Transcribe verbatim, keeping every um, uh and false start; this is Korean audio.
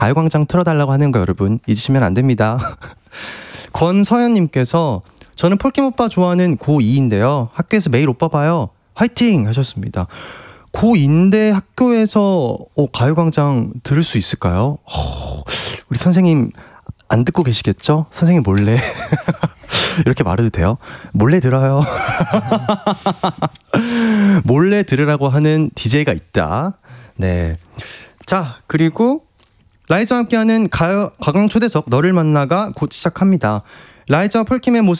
가요광장 틀어달라고 하는 거 여러분 잊으시면 안 됩니다. 권서연님께서 저는 폴킴 오빠 좋아하는 고이인데요. 학교에서 매일 오빠 봐요. 화이팅! 하셨습니다. 고이인데 학교에서 어, 가요광장 들을 수 있을까요? 어, 우리 선생님 안 듣고 계시겠죠? 선생님 몰래 이렇게 말해도 돼요? 몰래 들어요. 몰래 들으라고 하는 디제이가 있다. 네. 자, 그리고 라이즈와 함께하는 가요, 가광 초대석 너를 만나가 곧 시작합니다. 라이즈와 폴킴의 모습